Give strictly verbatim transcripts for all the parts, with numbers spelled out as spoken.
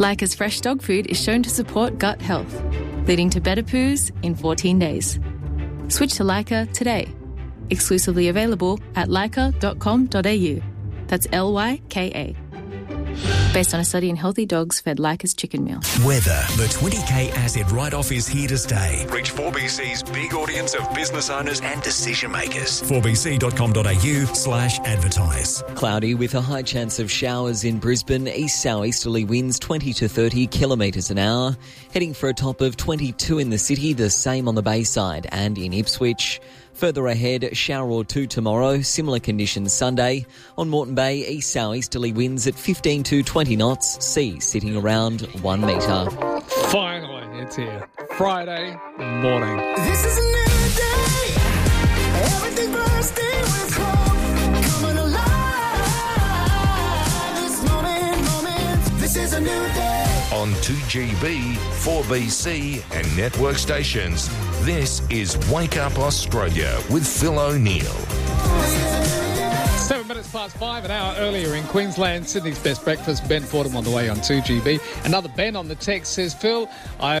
Leica's fresh dog food is shown to support gut health, leading to better poos in fourteen days. Switch to Leica today. Exclusively available at leica dot com dot a u. That's L Y K A. Based on a study in healthy dogs fed Leica's chicken meal. Weather. The twenty K asset write-off is here to stay. Reach four B C's big audience of business owners and decision makers. four b c dot com dot a u slash advertise. Cloudy with a high chance of showers in Brisbane. East southeasterly winds twenty to thirty kilometres an hour. Heading for a top of twenty-two in the city, the same on the Bayside and in Ipswich. Further ahead, shower or two tomorrow, similar conditions Sunday. On Moreton Bay, east southeasterly winds at fifteen to twenty knots, sea sitting around one metre. Finally, it's here. Friday morning. This is a new day. Everything bursting with hope. Coming alive. This moment, moment. This is a new day. On two G B, four B C and network stations, this is Wake Up Australia with Phil O'Neill. Seven minutes past five, an hour earlier in Queensland. Sydney's best breakfast. Ben Fordham on the way on two G B. Another Ben on the text says, Phil, I've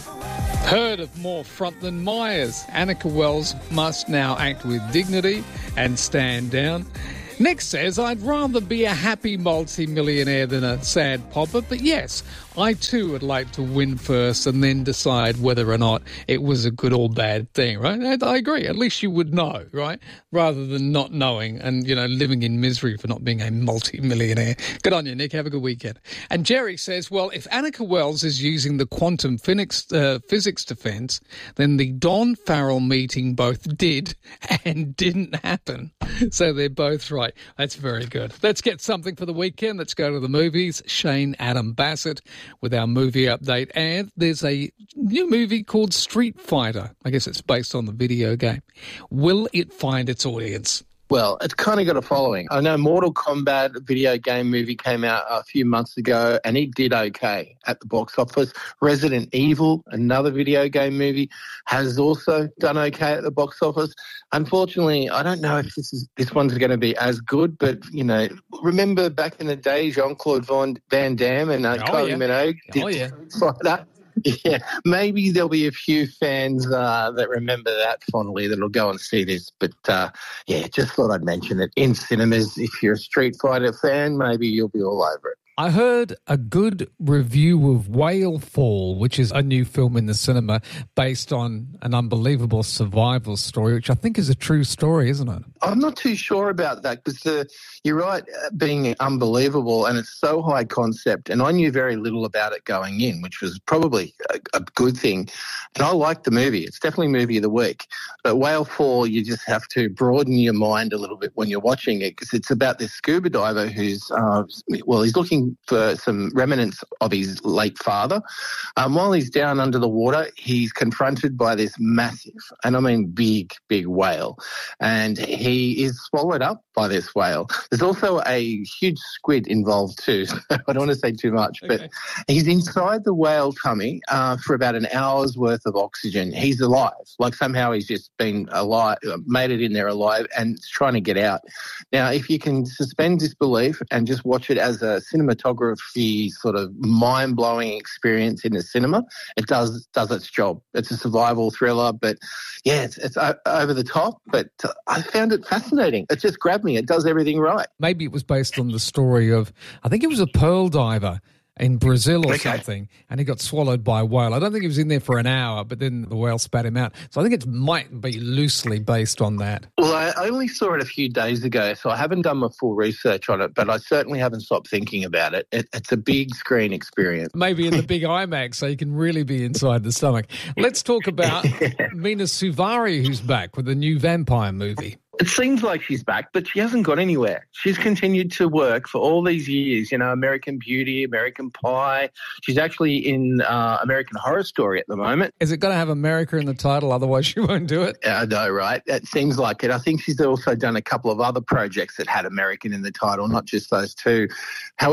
heard of more front than Myers. Annika Wells must now act with dignity and stand down. Nick says, I'd rather be a happy multi-millionaire than a sad pauper, but yes, I too would like to win first and then decide whether or not it was a good or bad thing, right? And I agree. At least you would know, right? Rather than not knowing and, you know, living in misery for not being a multi-millionaire. Good on you, Nick. Have a good weekend. And Jerry says, well, if Annika Wells is using the quantum physics, uh, physics defense, then the Don Farrell meeting both did and didn't happen. So they're both right. That's very good. Let's get something for the weekend. Let's go to the movies. Shane Adam Bassett with our movie update. And there's a new movie called Street Fighter. I guess it's based on the video game. Will it find its audience? Well, it's kind of got a following. I know Mortal Kombat video game movie came out a few months ago and it did okay at the box office. Resident Evil, another video game movie, has also done okay at the box office. Unfortunately, I don't know if this is this one's going to be as good, but, you know, remember back in the day, Jean-Claude Van, Van Damme and uh, oh, Kylie yeah. Minogue did oh, yeah. Street Fighter. Yeah, maybe there'll be a few fans uh, that remember that fondly that'll go and see this. But, uh, yeah, just thought I'd mention it in cinemas. If you're a Street Fighter fan, maybe you'll be all over it. I heard a good review of Whale Fall, which is a new film in the cinema based on an unbelievable survival story, which I think is a true story, isn't it? I'm not too sure about that because uh, you're right, uh, being unbelievable and it's so high concept. And I knew very little about it going in, which was probably a, a good thing. And I liked the movie. It's definitely movie of the week. But Whale Fall, you just have to broaden your mind a little bit when you're watching it because it's about this scuba diver who's, uh, well, he's looking for some remnants of his late father. Um, while he's down under the water, he's confronted by this massive, and I mean big, big whale. And he is swallowed up by this whale. There's also a huge squid involved too. So I don't want to say too much, okay. But he's inside the whale tummy uh, for about an hour's worth of oxygen. He's alive. Like somehow he's just been alive, made it in there alive and trying to get out. Now, if you can suspend disbelief and just watch it as a cinematography sort of mind-blowing experience in the cinema, it does does its job. It's a survival thriller, but yeah, it's, it's over the top, but I found it fascinating. It just grabbed me. It does everything right. Maybe it was based on the story of, I think it was a pearl diver in Brazil or okay. something, and he got swallowed by a whale. I don't think he was in there for an hour, but then the whale spat him out. So I think it might be loosely based on that. Well, I only saw it a few days ago, so I haven't done my full research on it, but I certainly haven't stopped thinking about it. it it's a big screen experience. Maybe in the big IMAX, so you can really be inside the stomach. Let's talk about Mina Suvari, who's back with a new vampire movie. It seems like she's back, but she hasn't got anywhere. She's continued to work for all these years, you know, American Beauty, American Pie. She's actually in uh, American Horror Story at the moment. Is it going to have America in the title? Otherwise she won't do it? I know, right? It seems like it. I think she's also done a couple of other projects that had American in the title, not just those two. However,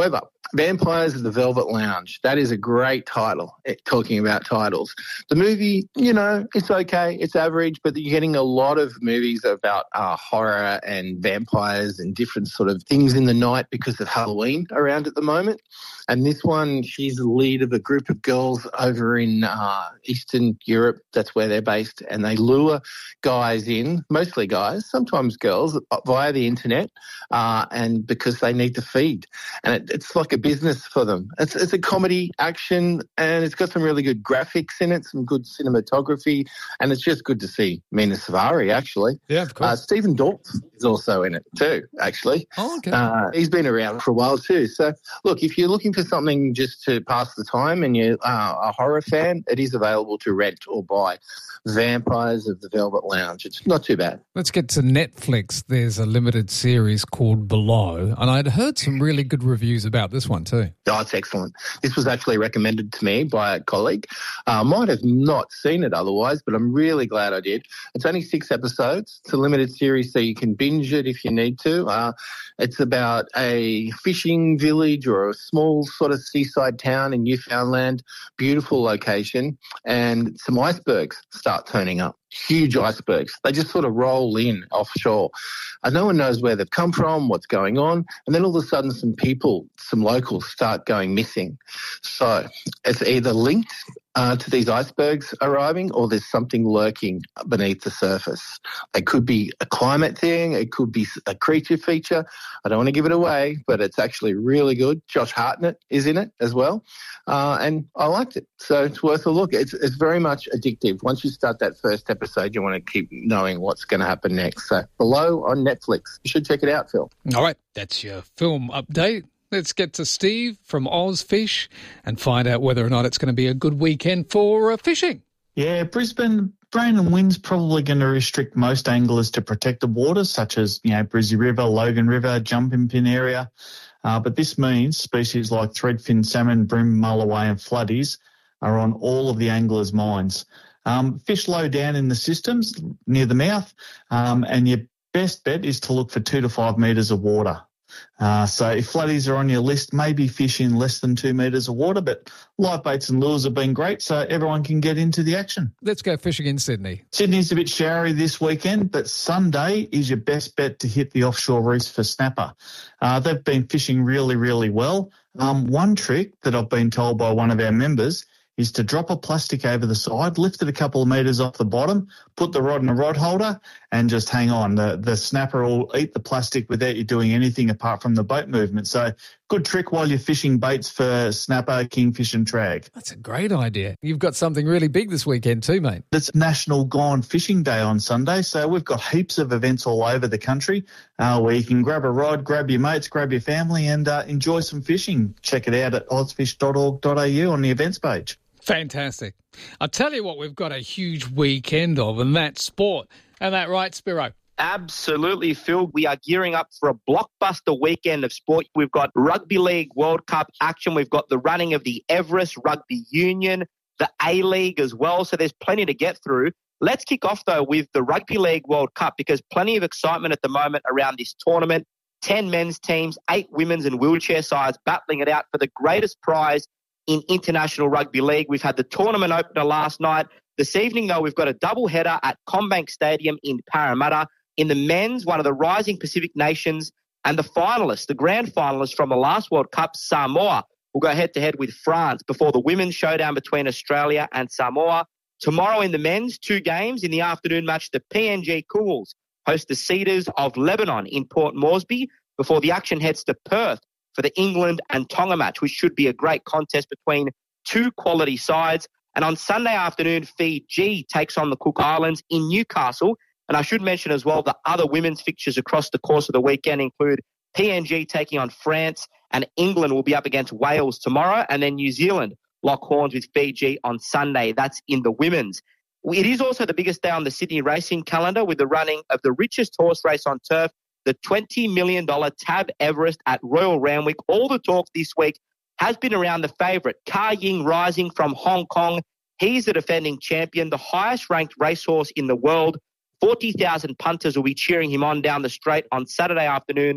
Vampires of the Velvet Lounge. That is a great title, eh, talking about titles. The movie, you know, it's okay. It's average, but you're getting a lot of movies about uh, horror and vampires and different sort of things in the night because of Halloween around at the moment. And this one, she's the lead of a group of girls over in uh, Eastern Europe. That's where they're based. And they lure guys in, mostly guys, sometimes girls, via the internet, uh, and because they need to feed. And it, it's like a business for them. It's, it's a comedy, action, and it's got some really good graphics in it, some good cinematography, and it's just good to see Mina Savari, actually. Yeah, of course. Uh, Stephen Dorff is also in it too, actually. Oh, okay. Uh, he's been around for a while too. So, look, if you're looking for something just to pass the time and you're uh, a horror fan, it is available to rent or buy. Vampires of the Velvet Lounge. It's not too bad. Let's get to Netflix. There's a limited series called Below, and I'd heard some really good reviews about this one too. Oh, it's excellent. This was actually recommended to me by a colleague. I uh, might have not seen it otherwise, but I'm really glad I did. It's only six episodes. It's a limited series, so you can binge it if you need to. Uh, it's about a fishing village or a small sort of seaside town in Newfoundland, beautiful location, and some icebergs start turning up. Huge icebergs. They just sort of roll in offshore. And no one knows where they've come from, what's going on. And then all of a sudden some people, some locals start going missing. So it's either linked uh, to these icebergs arriving or there's something lurking beneath the surface. It could be a climate thing. It could be a creature feature. I don't want to give it away, but it's actually really good. Josh Hartnett is in it as well. Uh, and I liked it. So it's worth a look. It's, it's very much addictive. Once you start that first episode, episode, you want to keep knowing what's going to happen next. So Below on Netflix. You should check it out, Phil. All right, that's your film update. Let's get to Steve from Ozfish and find out whether or not it's going to be a good weekend for uh, fishing. Yeah, Brisbane, rain and wind's probably going to restrict most anglers to protected waters such as, you know, Brizzy River, Logan River, Jumping Pin area. Uh, but this means species like threadfin salmon, bream, mulloway and floodies are on all of the anglers' minds. Um, fish low down in the systems near the mouth, um, and your best bet is to look for two to five metres of water. Uh, so if floodies are on your list, maybe fish in less than two metres of water, but live baits and lures have been great, so everyone can get into the action. Let's go fishing in Sydney. Sydney's a bit showery this weekend, but Sunday is your best bet to hit the offshore reefs for snapper. Uh, they've been fishing really, really well. Um, one trick that I've been told by one of our members is to drop a plastic over the side, lift it a couple of metres off the bottom, put the rod in a rod holder and just hang on. The, the snapper will eat the plastic without you doing anything apart from the boat movement. So good trick while you're fishing baits for snapper, kingfish and trag. That's a great idea. You've got something really big this weekend too, mate. It's National Gone Fishing Day on Sunday, so we've got heaps of events all over the country uh, where you can grab a rod, grab your mates, grab your family and uh, enjoy some fishing. Check it out at ozfish dot org dot a u on the events page. Fantastic. I'll tell you what we've got a huge weekend of, and that's sport. And that right, Spiro? Absolutely, Phil. We are gearing up for a blockbuster weekend of sport. We've got Rugby League World Cup action. We've got the running of the Everest Rugby Union, the A-League as well. So there's plenty to get through. Let's kick off, though, with the Rugby League World Cup because plenty of excitement at the moment around this tournament. Ten men's teams, eight women's and wheelchair sides battling it out for the greatest prize in International Rugby League. We've had the tournament opener last night. This evening, though, we've got a double header at CommBank Stadium in Parramatta. In the men's, one of the rising Pacific nations, and the finalists, the grand finalists from the last World Cup, Samoa, will go head-to-head with France before the women's showdown between Australia and Samoa. Tomorrow in the men's, two games. In the afternoon match, the P N G Kugels host the Cedars of Lebanon in Port Moresby before the action heads to Perth for the England and Tonga match, which should be a great contest between two quality sides. And on Sunday afternoon, Fiji takes on the Cook Islands in Newcastle. And I should mention as well the other women's fixtures across the course of the weekend include P N G taking on France, and England will be up against Wales tomorrow, and then New Zealand lock horns with Fiji on Sunday. That's in the women's. It is also the biggest day on the Sydney racing calendar with the running of the richest horse race on turf, the twenty million dollars Tab Everest at Royal Randwick. All the talk this week has been around the favourite, Ka Ying Rising from Hong Kong. He's the defending champion, the highest-ranked racehorse in the world. forty thousand punters will be cheering him on down the straight on Saturday afternoon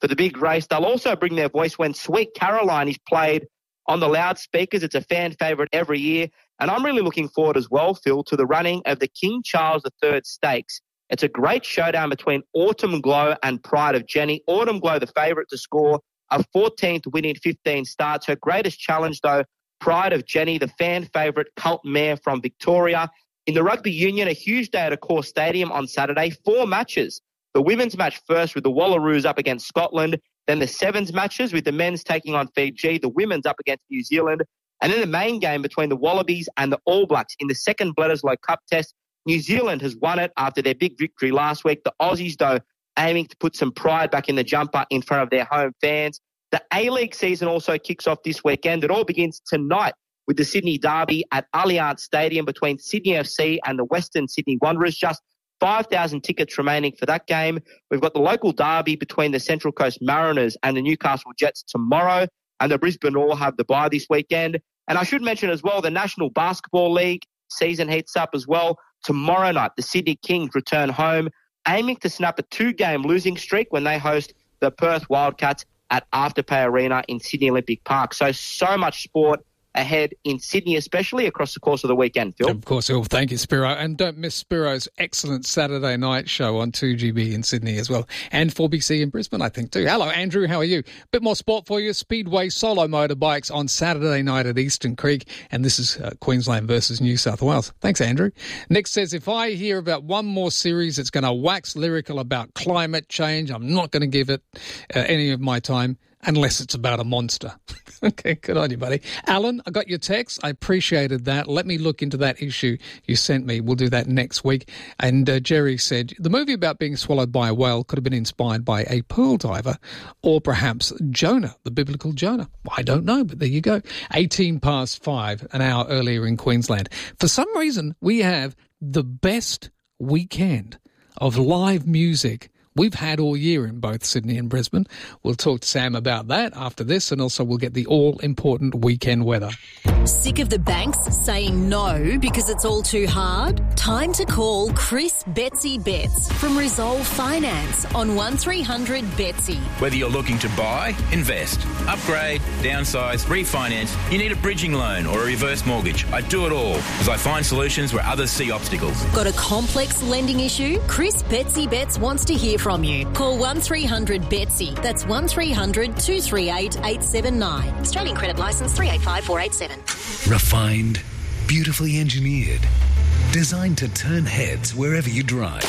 for the big race. They'll also bring their voice when Sweet Caroline is played on the loudspeakers. It's a fan favourite every year. And I'm really looking forward as well, Phil, to the running of the King Charles the Third Stakes. It's a great showdown between Autumn Glow and Pride of Jenny. Autumn Glow, the favourite to score a fourteenth win in fifteen starts. Her greatest challenge, though, Pride of Jenny, the fan favourite cult mare from Victoria. In the Rugby Union, a huge day at Accor Stadium on Saturday. Four matches. The women's match first with the Wallaroos up against Scotland. Then the sevens matches with the men's taking on Fiji, the women's up against New Zealand. And then the main game between the Wallabies and the All Blacks in the second Bledisloe Cup test. New Zealand has won it after their big victory last week. The Aussies, though, aiming to put some pride back in the jumper in front of their home fans. The A-League season also kicks off this weekend. It all begins tonight with the Sydney Derby at Allianz Stadium between Sydney F C and the Western Sydney Wanderers. Just five thousand tickets remaining for that game. We've got the local derby between the Central Coast Mariners and the Newcastle Jets tomorrow, and the Brisbane Roar have the bye this weekend. And I should mention as well, the National Basketball League season heats up as well. Tomorrow night, the Sydney Kings return home, aiming to snap a two-game losing streak when they host the Perth Wildcats at Afterpay Arena in Sydney Olympic Park. So, so much sport ahead in Sydney, especially across the course of the weekend, Phil. Of course, Phil. Thank you, Spiro. And don't miss Spiro's excellent Saturday night show on two G B in Sydney as well. And four B C in Brisbane, I think, too. Hello, Andrew. How are you? Bit more sport for you. Speedway solo motorbikes on Saturday night at Eastern Creek. And this is uh, Queensland versus New South Wales. Thanks, Andrew. Nick says, if I hear about one more series that's going to wax lyrical about climate change, I'm not going to give it uh, any of my time. Unless it's about a monster. Okay, good on you, buddy. Alan, I got your text. I appreciated that. Let me look into that issue you sent me. We'll do that next week. And uh, Jerry said, the movie about being swallowed by a whale could have been inspired by a pearl diver or perhaps Jonah, the biblical Jonah. I don't know, but there you go. eighteen past five, an hour earlier in Queensland. For some reason, we have the best weekend of live music we've had all year in both Sydney and Brisbane. We'll talk to Sam about that after this, and also we'll get the all-important weekend weather. Sick of the banks saying no because it's all too hard? Time to call Chris Betsy Betts from Resolve Finance on one three hundred Betsy. Whether you're looking to buy, invest, upgrade, downsize, refinance, you need a bridging loan or a reverse mortgage. I do it all as I find solutions where others see obstacles. Got a complex lending issue? Chris Betsy Betts wants to hear from you. Call one three hundred Betsy. That's one three hundred two three eight eight seven nine. Australian Credit Licence three eight five four eight seven. Refined, beautifully engineered, designed to turn heads wherever you drive.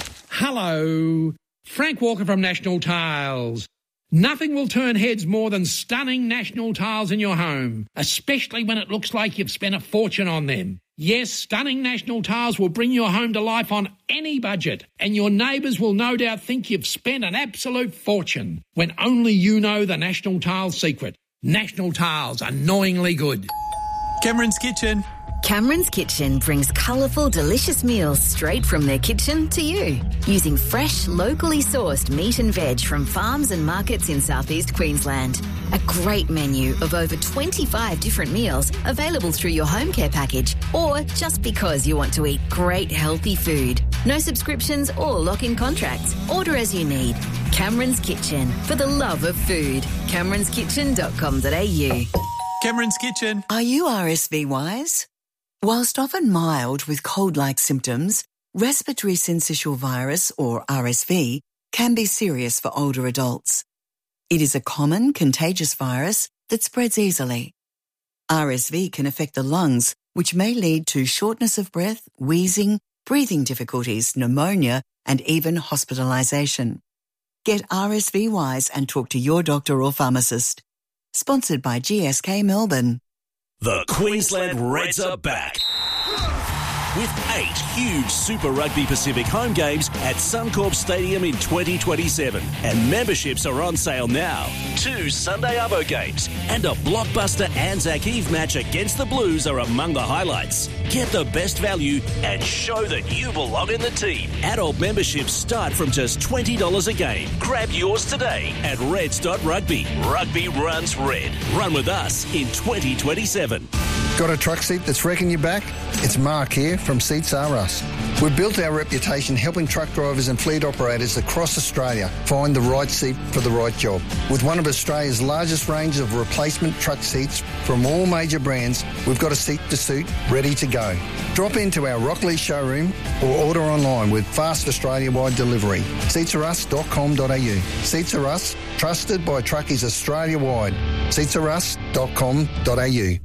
Hello, Frank Walker from National Tiles. Nothing will turn heads more than stunning National Tiles in your home, especially when it looks like you've spent a fortune on them. Yes, stunning National Tiles will bring your home to life on any budget, and your neighbours will no doubt think you've spent an absolute fortune when only you know the National Tiles secret. National Tiles, annoyingly good. Cameron's Kitchen. Cameron's Kitchen brings colourful, delicious meals straight from their kitchen to you. Using fresh, locally sourced meat and veg from farms and markets in southeast Queensland. A great menu of over twenty-five different meals available through your home care package or just because you want to eat great healthy food. No subscriptions or lock-in contracts. Order as you need. Cameron's Kitchen, for the love of food. camerons kitchen dot com dot a u. Cameron's Kitchen. Are you R S V wise? Whilst often mild with cold-like symptoms, respiratory syncytial virus, or R S V, can be serious for older adults. It is a common contagious virus that spreads easily. R S V can affect the lungs, which may lead to shortness of breath, wheezing, breathing difficulties, pneumonia, and even hospitalisation. Get R S V wise and talk to your doctor or pharmacist. Sponsored by G S K Melbourne. The Queensland Reds are back. With eight huge Super Rugby Pacific home games at Suncorp Stadium in twenty twenty-seven. And memberships are on sale now. Two Sunday Arvo games and a blockbuster Anzac Eve match against the Blues are among the highlights. Get the best value and show that you belong in the team. Adult memberships start from just twenty dollars a game. Grab yours today at reds dot rugby. Rugby runs red. Run with us in twenty twenty-seven. Got a truck seat that's wrecking your back? It's Mark here from Seats R Us. We've built our reputation helping truck drivers and fleet operators across Australia find the right seat for the right job. With one of Australia's largest range of replacement truck seats from all major brands, we've got a seat to suit ready to go. Drop into our Rockley showroom or order online with fast Australia-wide delivery. seats r us dot com dot a u. Seats R Us, trusted by truckies Australia-wide. seats r us dot com dot a u.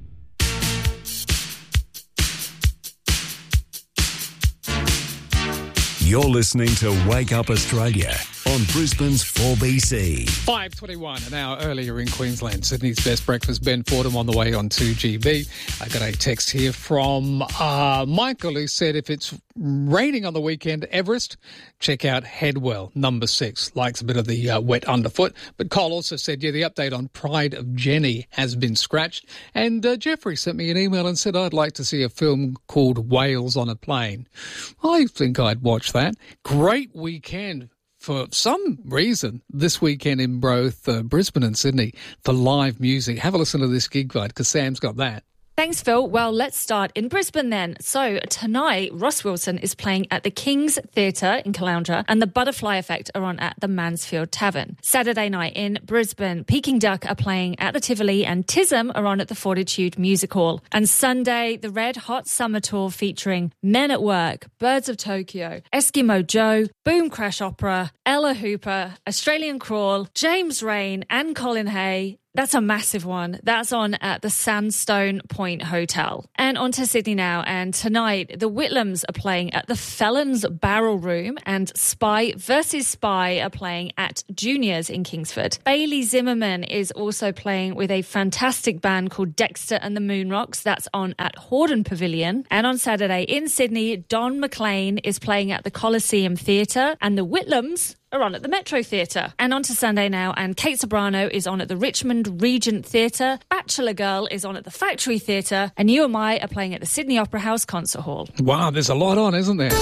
You're listening to Wake Up Australia on Brisbane's four B C. five twenty-one, an hour earlier in Queensland. Sydney's best breakfast, Ben Fordham on the way on two G B. I got a text here from uh, Michael who said if it's raining on the weekend, Everest, check out Headwell, number six. Likes a bit of the uh, wet underfoot. But Cole also said, yeah, the update on Pride of Jenny has been scratched. And uh, Jeffrey sent me an email and said, I'd like to see a film called Whales on a Plane. I think I'd watch that. Great weekend. For some reason, this weekend in both uh, Brisbane and Sydney for live music. Have a listen to this gig guide because Sam's got that. Thanks, Phil. Well, let's start in Brisbane then. So tonight, Ross Wilson is playing at the King's Theatre in Caloundra and the Butterfly Effect are on at the Mansfield Tavern. Saturday night in Brisbane, Peking Duck are playing at the Tivoli and Tism are on at the Fortitude Music Hall. And Sunday, the Red Hot Summer Tour featuring Men at Work, Birds of Tokyo, Eskimo Joe, Boom Crash Opera, Ella Hooper, Australian Crawl, James Rain and Colin Hay. That's a massive one. That's on at the Sandstone Point Hotel. And on to Sydney now. And tonight, the Whitlams are playing at the Felons Barrel Room and Spy versus Spy are playing at Juniors in Kingsford. Bailey Zimmerman is also playing with a fantastic band called Dexter and the Moonrocks. That's on at Hordern Pavilion. And on Saturday in Sydney, Don McLean is playing at the Coliseum Theatre and the Whitlams are on at the Metro Theatre. And on to Sunday now, and Kate Sobrano is on at the Richmond Regent Theatre, Bachelor Girl is on at the Factory Theatre, and You and I are playing at the Sydney Opera House Concert Hall. Wow, there's a lot on, isn't there?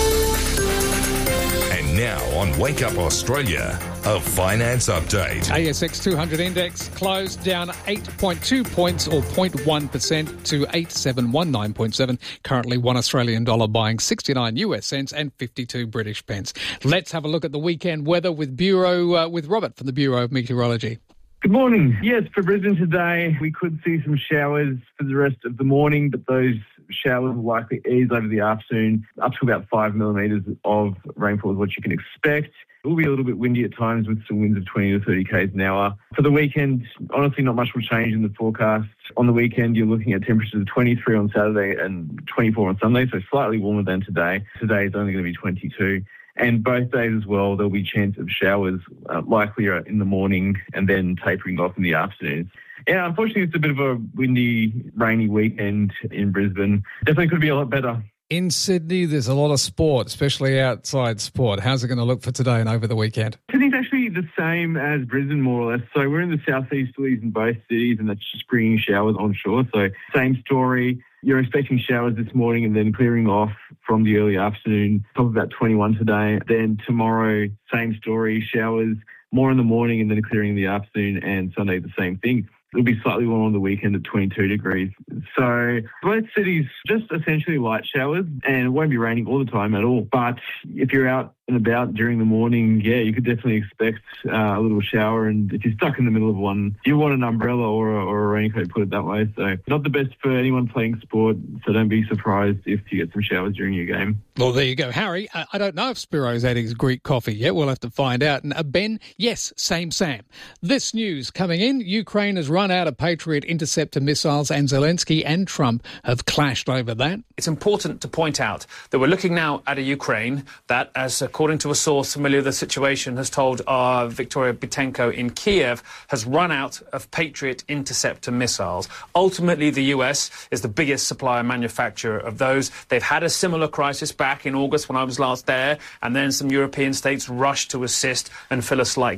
And now on Wake Up Australia, a finance update. A S X two hundred index closed down eight point two points or zero point one percent to eight seven one nine point seven. Currently one Australian dollar buying sixty-nine U S cents and fifty-two British pence. Let's have a look at the weekend weather with Bureau uh, with Robert from the Bureau of Meteorology. Good morning. Yes, for Brisbane today, we could see some showers for the rest of the morning, but those showers will likely ease over the afternoon, up to about five millimetres of rainfall is what you can expect. It will be a little bit windy at times with some winds of twenty to thirty k's an hour. For the weekend, honestly, not much will change in the forecast. On the weekend, you're looking at temperatures of twenty-three on Saturday and twenty-four on Sunday, so slightly warmer than today. Today is only going to be twenty-two. And both days as well, there'll be chance of showers, uh, likely in the morning and then tapering off in the afternoon. Yeah, unfortunately, it's a bit of a windy, rainy weekend in Brisbane. Definitely could be a lot better. In Sydney, there's a lot of sport, especially outside sport. How's it going to look for today and over the weekend? Sydney's actually the same as Brisbane, more or less. So we're in the southeasterlies in both cities, and that's just bringing showers onshore. So same story. You're expecting showers this morning and then clearing off from the early afternoon, top of about twenty-one today. Then tomorrow, same story, showers more in the morning and then clearing in the afternoon, and Sunday the same thing. It'll be slightly warmer on the weekend at twenty-two degrees. So both cities, just essentially light showers, and it won't be raining all the time at all. But if you're out and about during the morning, yeah, you could definitely expect uh, a little shower. And if you're stuck in the middle of one, you want an umbrella or a, or a raincoat, put it that way. So not the best for anyone playing sport, so don't be surprised if you get some showers during your game. Well, there you go. Harry, I, I don't know if Spiro's had his Greek coffee yet. We'll have to find out. And uh, Ben, yes, same Sam. This news coming in, Ukraine has run out of Patriot interceptor missiles and Zelensky and Trump have clashed over that. It's important to point out that we're looking now at a Ukraine that, as according to a source familiar with the situation, has told our Victoria Bitenko in Kiev, has run out of Patriot interceptor missiles. Ultimately, the U S is the biggest supplier manufacturer of those. They've had a similar crisis back in August when I was last there, and then some European states rushed to assist and fill a slight gap.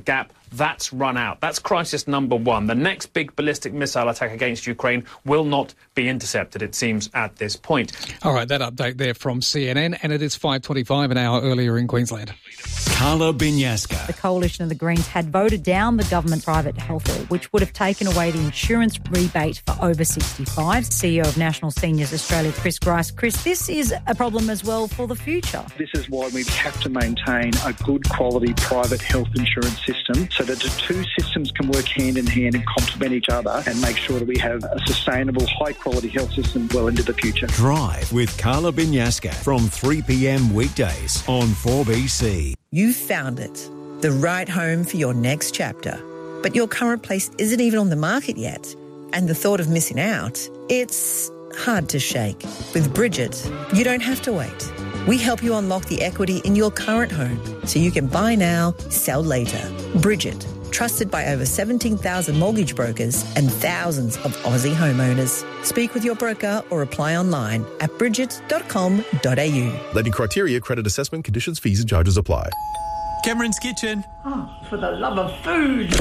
that's run out. That's crisis number one. The next big ballistic missile attack against Ukraine will not be intercepted, it seems, at this point. All right, that update there from C N N, and it is five twenty-five, an hour earlier in Queensland. Carla Binyaska. The Coalition of the Greens had voted down the government private health bill, which would have taken away the insurance rebate for over sixty-fives. C E O of National Seniors Australia, Chris Grice. Chris, this is a problem as well for the future. This is why we have to maintain a good quality private health insurance system so that the two systems can work hand in hand and complement each other and make sure that we have a sustainable, high-quality health system well into the future. Drive with Carla Binyaska from three p.m. weekdays on four B C. You've found it, the right home for your next chapter. But your current place isn't even on the market yet. And the thought of missing out, it's hard to shake. With Bridget, you don't have to wait. We help you unlock the equity in your current home so you can buy now, sell later. Bridget, trusted by over seventeen thousand mortgage brokers and thousands of Aussie homeowners. Speak with your broker or apply online at bridget dot com dot a u. Lending criteria, credit assessment, conditions, fees and charges apply. Cameron's Kitchen. Oh, for the love of food.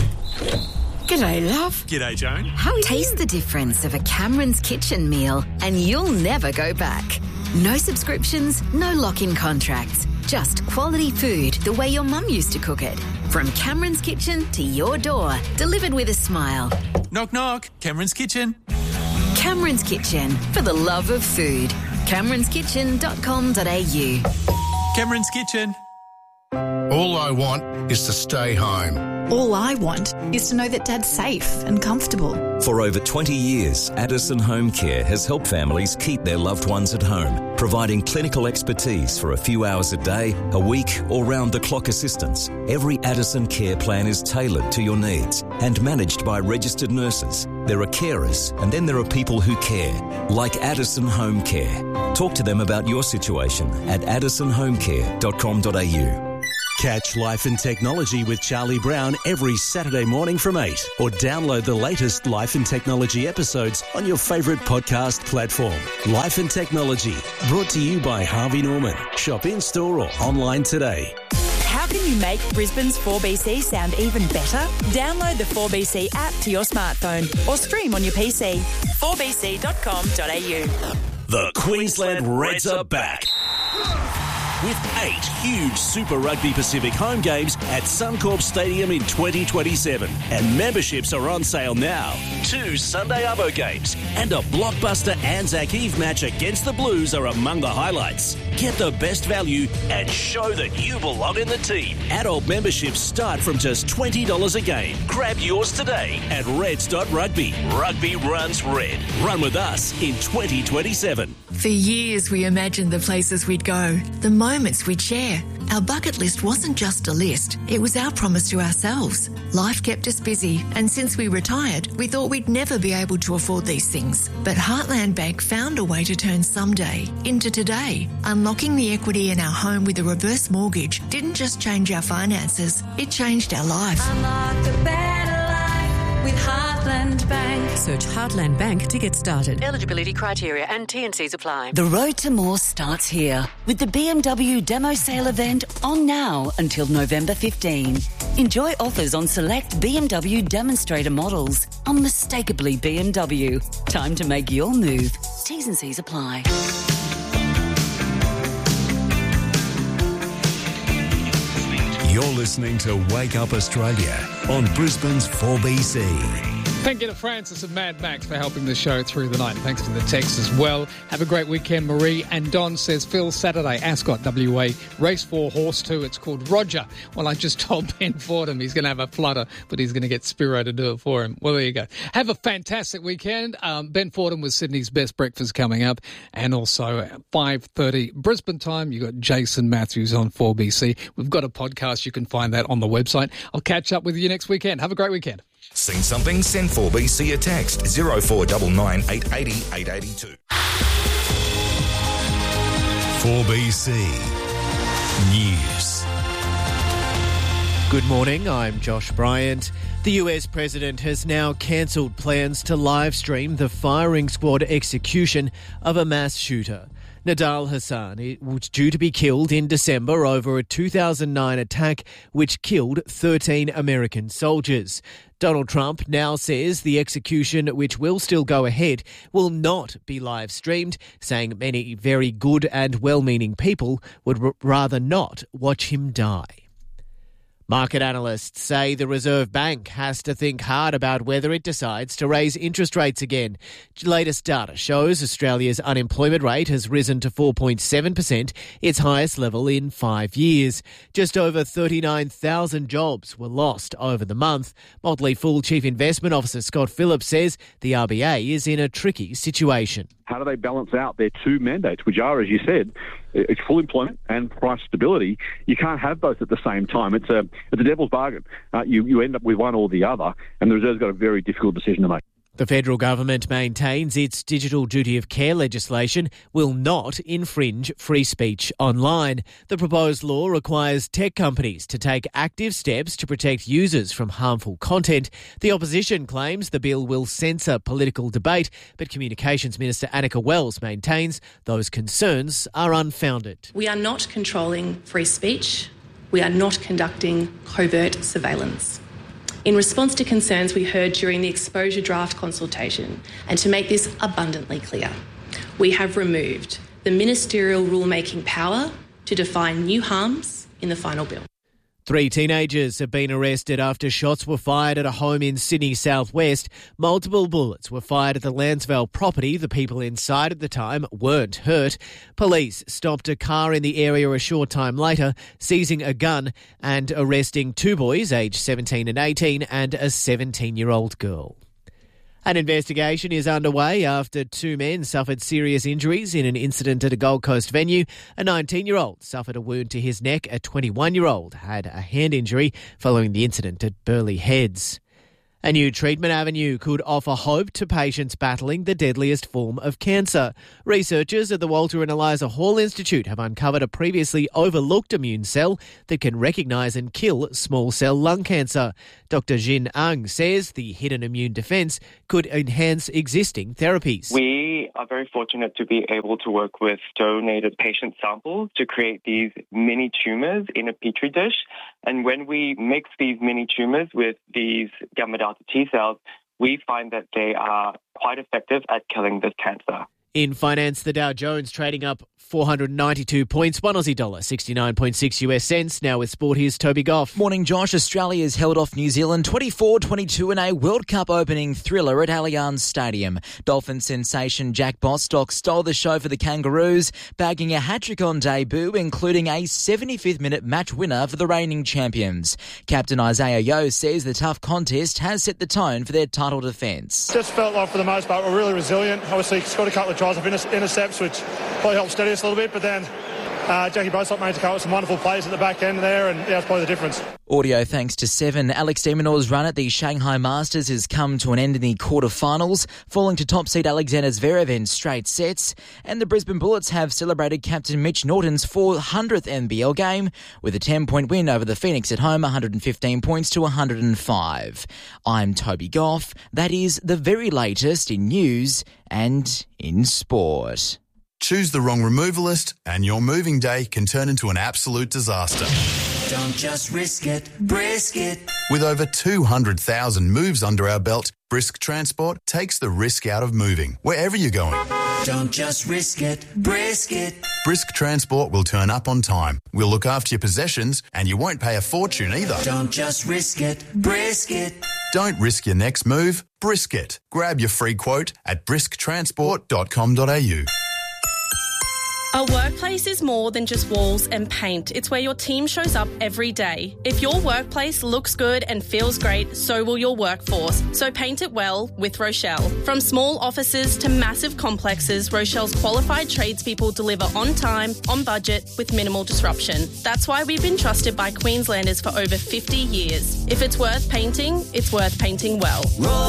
G'day, love. G'day, Joan. How taste the difference of a Cameron's Kitchen meal and you'll never go back. No subscriptions, no lock-in contracts. Just quality food the way your mum used to cook it. From Cameron's Kitchen to your door, delivered with a smile. Knock, knock. Cameron's Kitchen. Cameron's Kitchen, for the love of food. camerons kitchen dot com dot a u. Cameron's Kitchen. All I want is to stay home. All I want is to know that Dad's safe and comfortable. For over twenty years, Addison Home Care has helped families keep their loved ones at home, providing clinical expertise for a few hours a day, a week, or round-the-clock assistance. Every Addison care plan is tailored to your needs and managed by registered nurses. There are carers, and then there are people who care, like Addison Home Care. Talk to them about your situation at addison home care dot com dot a u. Catch Life and Technology with Charlie Brown every Saturday morning from eight, or download the latest Life and Technology episodes on your favourite podcast platform. Life and Technology, brought to you by Harvey Norman. Shop in-store or online today. How can you make Brisbane's four B C sound even better? Download the four B C app to your smartphone or stream on your P C. four b c dot com dot a u. The Queensland Reds are back. With eight huge Super Rugby Pacific home games at Suncorp Stadium in twenty twenty-seven. And memberships are on sale now. Two Sunday Arvo games and a blockbuster Anzac Eve match against the Blues are among the highlights. Get the best value and show that you belong in the team. Adult memberships start from just twenty dollars a game. Grab yours today at reds dot rugby. Rugby runs red. Run with us in twenty twenty-seven. For years, we imagined the places we'd go, the moments we'd share. Our bucket list wasn't just a list, it was our promise to ourselves. Life kept us busy, and since we retired, we thought we'd never be able to afford these things. But Heartland Bank found a way to turn someday into today. Unlocking the equity in our home with a reverse mortgage didn't just change our finances, it changed our life. Unlock a better life with Heartland Bank. Search Heartland Bank to get started. Eligibility criteria and T and Cs apply. The road to more starts here with the B M W demo sale event on now until November fifteenth. Enjoy offers on select B M W demonstrator models. Unmistakably B M W. Time to make your move. T's and C's apply. You're listening to Wake Up Australia on Brisbane's four B C. Thank you to Francis and Mad Max for helping the show through the night. Thanks to the text as well. Have a great weekend, Marie. And Don says, Phil, Saturday, Ascot, W A, race four, horse two. It's called Roger. Well, I just told Ben Fordham he's going to have a flutter, but he's going to get Spiro to do it for him. Well, there you go. Have a fantastic weekend. Um, Ben Fordham with Sydney's Best Breakfast coming up. And also at five thirty Brisbane time, you've got Jason Matthews on four B C. We've got a podcast. You can find that on the website. I'll catch up with you next weekend. Have a great weekend. Seen something? Send four B C a text. zero four nine nine eight eight zero eight eight two. four B C News. Good morning, I'm Josh Bryant. The U S president has now cancelled plans to live stream the firing squad execution of a mass shooter. Nadal Hassan was due to be killed in December over a two thousand nine attack which killed thirteen American soldiers. Donald Trump now says the execution, which will still go ahead, will not be live streamed, saying many very good and well-meaning people would r- rather not watch him die. Market analysts say the Reserve Bank has to think hard about whether it decides to raise interest rates again. Latest data shows Australia's unemployment rate has risen to four point seven percent, its highest level in five years. Just over thirty-nine thousand jobs were lost over the month. Motley Fool Chief Investment Officer Scott Phillips says the R B A is in a tricky situation. How do they balance out their two mandates, which are, as you said, it's full employment and price stability? You can't have both at the same time. It's a it's a devil's bargain. Uh, you, you end up with one or the other, and the Reserve's got a very difficult decision to make. The federal government maintains its digital duty of care legislation will not infringe free speech online. The proposed law requires tech companies to take active steps to protect users from harmful content. The opposition claims the bill will censor political debate, but Communications Minister Annika Wells maintains those concerns are unfounded. We are not controlling free speech. We are not conducting covert surveillance. In response to concerns we heard during the exposure draft consultation, and to make this abundantly clear, we have removed the ministerial rulemaking power to define new harms in the final bill. Three teenagers have been arrested after shots were fired at a home in Sydney southwest. Multiple bullets were fired at the Lansvale property. The people inside at the time weren't hurt. Police stopped a car in the area a short time later, seizing a gun and arresting two boys aged seventeen and eighteen and a seventeen-year-old girl. An investigation is underway after two men suffered serious injuries in an incident at a Gold Coast venue. A nineteen-year-old suffered a wound to his neck. A twenty-one-year-old had a hand injury following the incident at Burleigh Heads. A new treatment avenue could offer hope to patients battling the deadliest form of cancer. Researchers at the Walter and Eliza Hall Institute have uncovered a previously overlooked immune cell that can recognise and kill small cell lung cancer. Doctor Jin Ang says the hidden immune defence could enhance existing therapies. We are very fortunate to be able to work with donated patient samples to create these mini tumours in a petri dish. And when we mix these mini tumours with these gamma delta T cells, we find that they are quite effective at killing this cancer. In finance, the Dow Jones trading up four hundred ninety-two points, one Aussie dollar, sixty-nine point six US cents. Now with sport, here's Toby Goff. Morning, Josh. Australia's held off New Zealand twenty-four twenty-two in a World Cup opening thriller at Allianz Stadium. Dolphin sensation Jack Bostock stole the show for the Kangaroos, bagging a hat-trick on debut, including a seventy-fifth minute match winner for the reigning champions. Captain Isaiah Yeo says the tough contest has set the tone for their title defence. Just felt like, for the most part, we're really resilient. Obviously, scored a couple of tries of intercepts, which probably helped steady us a little bit, but then uh, Jackie Bostock managed to come up with some wonderful plays at the back end there, and yeah, that's probably the difference. Audio thanks to Seven. Alex de Minaur's run at the Shanghai Masters has come to an end in the quarterfinals, falling to top seed Alexander Zverev in straight sets. And the Brisbane Bullets have celebrated captain Mitch Norton's four hundredth N B L game with a ten-point win over the Phoenix at home, one hundred fifteen points to one hundred five. I'm Toby Goff. That is the very latest in news and in sport. Choose the wrong removalist and your moving day can turn into an absolute disaster. Don't just risk it, brisk it. With over two hundred thousand moves under our belt, Brisk Transport takes the risk out of moving, wherever you're going. Don't just risk it, brisk it. Brisk Transport will turn up on time. We'll look after your possessions and you won't pay a fortune either. Don't just risk it, brisk it. Don't risk your next move, brisk it. Grab your free quote at brisk transport dot com dot a u. A workplace is more than just walls and paint. It's where your team shows up every day. If your workplace looks good and feels great, so will your workforce. So paint it well with Rochelle. From small offices to massive complexes, Rochelle's qualified tradespeople deliver on time, on budget, with minimal disruption. That's why we've been trusted by Queenslanders for over fifty years. If it's worth painting, it's worth painting well.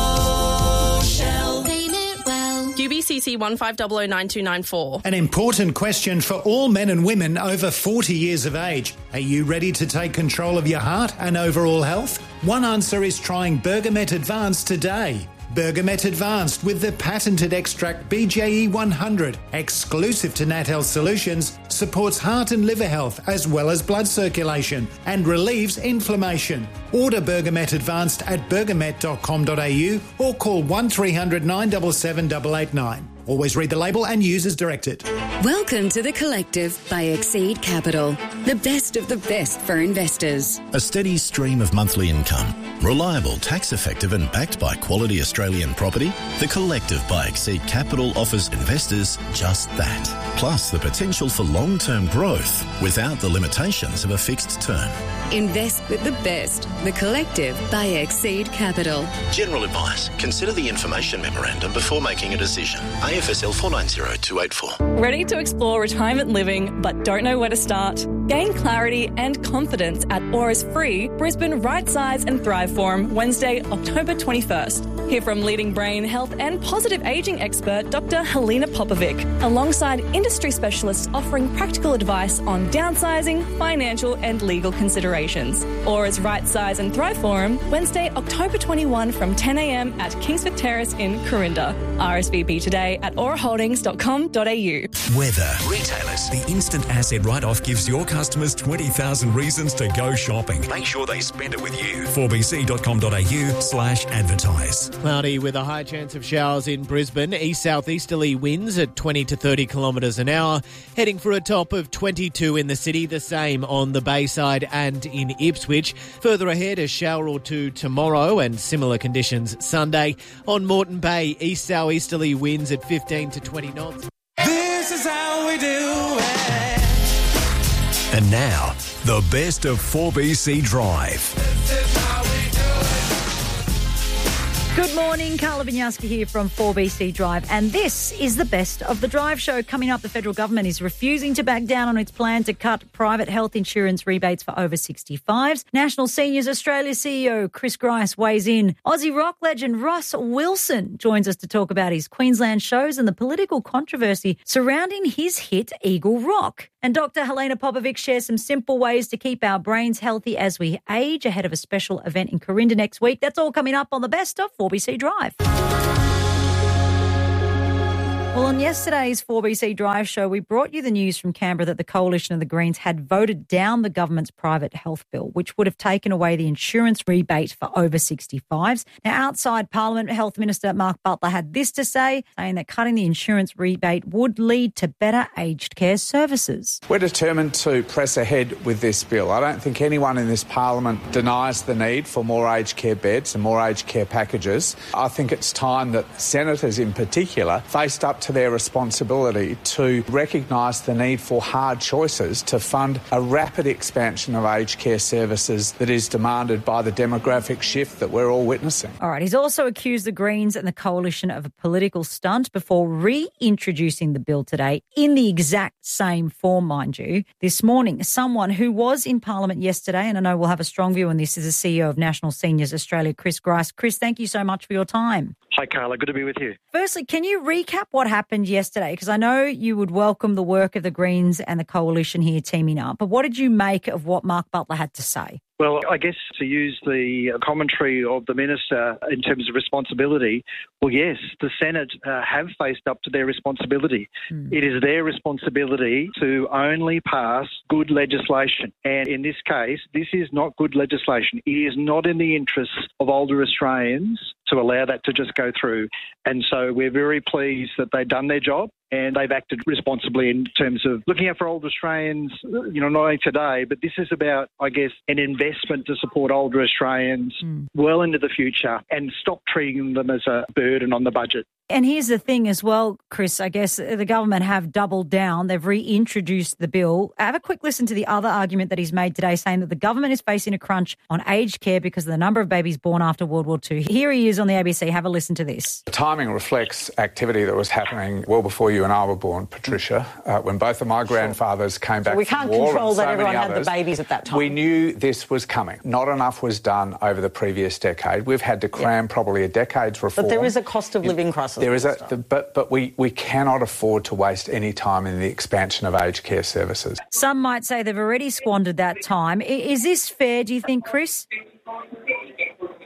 Rochelle. Paint it well. U B C C one five zero zero nine two nine four. An important question for all men and women over forty years of age. Are you ready to take control of your heart and overall health? One answer is trying Bergamet Advance today. Bergamet Advanced with the patented extract B J E one hundred, exclusive to Nat Health Solutions, supports heart and liver health as well as blood circulation and relieves inflammation. Order Bergamet Advanced at bergamet dot com dot a u or call one three hundred nine seven seven eight eight nine. Always read the label and use as directed. Welcome to The Collective by Exceed Capital, the best of the best for investors. A steady stream of monthly income, reliable, tax-effective and backed by quality Australian property, The Collective by Exceed Capital offers investors just that. Plus the potential for long-term growth without the limitations of a fixed term. Invest with the best. The Collective by Exceed Capital. General advice. Consider the information memorandum before making a decision. A F S L four nine zero two eight four. Ready to explore retirement living but don't know where to start? Gain clarity and confidence at Aura's free Brisbane Right Size and Thrive Forum Wednesday, October twenty-first. Hear from leading brain health and positive ageing expert Doctor Helena Popovic, alongside industry specialists offering practical advice on downsizing, financial and legal considerations. Aura's Right Size and Thrive Forum Wednesday, October twenty-first from ten a m at Kingsford Terrace in Corinda. R S V P today at aura holdings dot com dot a u. Weather. Retailers. The instant asset write-off gives your customers twenty thousand reasons to go shopping. Make sure they spend it with you. four b c dot com dot a u slash advertise. Cloudy with a high chance of showers in Brisbane. East-southeasterly winds at twenty to thirty kilometres an hour. Heading for a top of twenty-two in the city. The same on the Bayside and in Ipswich. Further ahead, a shower or two tomorrow and similar conditions Sunday. On Moreton Bay, east-southeasterly winds at fifteen to twenty knots. This is how we do it. And now, the best of four B C Drive. This is how we do it. Good morning, Carla Vinyasa here from four B C Drive, and this is the best of the Drive show. Coming up, the federal government is refusing to back down on its plan to cut private health insurance rebates for over sixty-fives. National Seniors Australia C E O Chris Grice weighs in. Aussie rock legend Russ Wilson joins us to talk about his Queensland shows and the political controversy surrounding his hit Eagle Rock. And Doctor Helena Popovic shares some simple ways to keep our brains healthy as we age ahead of a special event in Corinda next week. That's all coming up on the best of four B C Drive. Well, on yesterday's four B C Drive show, we brought you the news from Canberra that the Coalition of the Greens had voted down the government's private health bill, which would have taken away the insurance rebate for over sixty-fives. Now, outside Parliament, Health Minister Mark Butler had this to say, saying that cutting the insurance rebate would lead to better aged care services. We're determined to press ahead with this bill. I don't think anyone in this Parliament denies the need for more aged care beds and more aged care packages. I think it's time that senators in particular faced up to their responsibility to recognise the need for hard choices to fund a rapid expansion of aged care services that is demanded by the demographic shift that we're all witnessing. All right, he's also accused the Greens and the Coalition of a political stunt before reintroducing the bill today in the exact same form, mind you. This morning, someone who was in Parliament yesterday, and I know we'll have a strong view on this, is the C E O of National Seniors Australia, Chris Grice. Chris, thank you so much for your time. Hi, Carla. Good to be with you. Firstly, can you recap what happened yesterday? Because I know you would welcome the work of the Greens and the Coalition here teaming up, but what did you make of what Mark Butler had to say? Well, I guess to use the commentary of the Minister in terms of responsibility, well, yes, the Senate uh, have faced up to their responsibility. Mm. It is their responsibility to only pass good legislation. And in this case, this is not good legislation. It is not in the interests of older Australians to allow that to just go through. And so we're very pleased that they've done their job and they've acted responsibly in terms of looking out for older Australians, you know, not only today, but this is about, I guess, an investment to support older Australians mm. well into the future and stop treating them as a burden on the budget. And here's the thing as well, Chris, I guess the government have doubled down. They've reintroduced the bill. Have a quick listen to the other argument that he's made today, saying that the government is facing a crunch on aged care because of the number of babies born after World War Two. Here he is on the A B C. Have a listen to this. The timing reflects activity that was happening well before you and I were born, Patricia, uh, when both of my grandfathers came back so we from can't war control and so that everyone many had others. the babies at that time. We knew this was coming. Not enough was done over the previous decade. We've had to cram yep. probably a decade's reform. But there is a cost of living crisis. There is a... The, but But we, we cannot afford to waste any time in the expansion of aged care services. Some might say they've already squandered that time. Is this fair, do you think, Chris?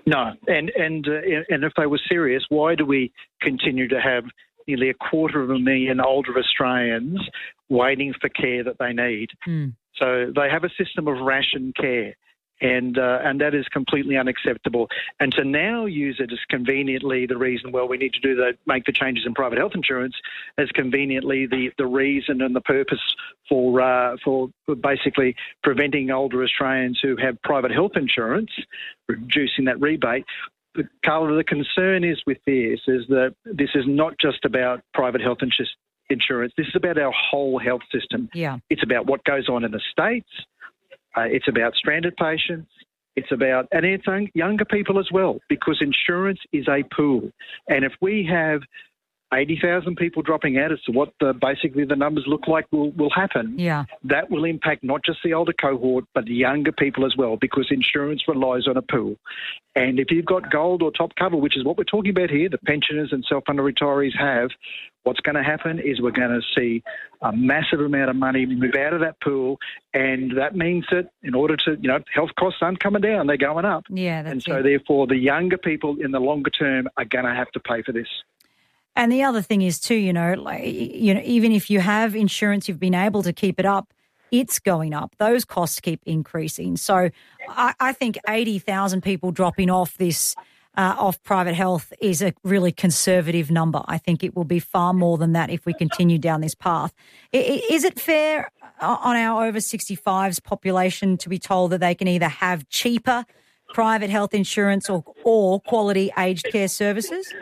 No, and and uh, and if they were serious, why do we continue to have nearly a quarter of a million older Australians waiting for care that they need? Mm. So they have a system of ration care, and uh, and that is completely unacceptable. And to now use it as conveniently the reason, well, we need to do the make the changes in private health insurance as conveniently the, the reason and the purpose for uh, for basically preventing older Australians who have private health insurance, reducing that rebate. But Carla, the concern is with this is that this is not just about private health insurance. Insurance. This is about our whole health system. Yeah. It's about what goes on in the States. Uh, it's about stranded patients. It's about, and it's younger people as well, because insurance is a pool. And if we have eighty thousand people dropping out as to what the, basically the numbers look like will, will happen, yeah. that will impact not just the older cohort, but the younger people as well, because insurance relies on a pool. And if you've got gold or top cover, which is what we're talking about here, the pensioners and self-funded retirees have, what's going to happen is we're going to see a massive amount of money move out of that pool, and that means that in order to, you know, health costs aren't coming down, they're going up. Yeah, that's and so it. therefore the younger people in the longer term are going to have to pay for this. And the other thing is too, you know, like, you know, even if you have insurance, you've been able to keep it up, it's going up. Those costs keep increasing. So I, I think eighty thousand people dropping off this, uh, off private health is a really conservative number. I think it will be far more than that if we continue down this path. I, is it fair on our over sixty-fives population to be told that they can either have cheaper private health insurance or, or quality aged care services?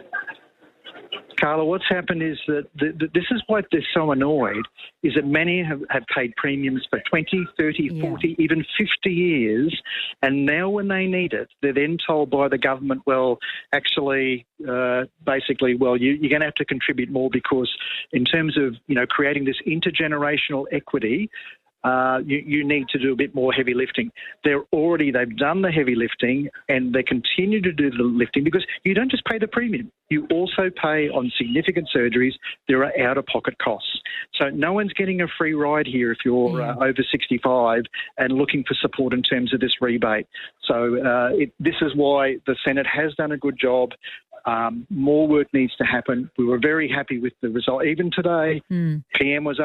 Carla, what's happened is that the, the, this is why they're so annoyed, is that many have, have paid premiums for twenty, thirty, Yeah. forty, even fifty years, and now when they need it, they're then told by the government, well, actually, uh, basically, well, you, you're going to have to contribute more because in terms of, you know, creating this intergenerational equity, Uh, you, you need to do a bit more heavy lifting. They're already, they've done the heavy lifting and they continue to do the lifting because you don't just pay the premium. You also pay on significant surgeries. There are out-of-pocket costs. So no one's getting a free ride here if you're Yeah. uh, over sixty-five and looking for support in terms of this rebate. So uh, it, this is why the Senate has done a good job. Um, more work needs to happen. We were very happy with the result. Even today, Mm. P M was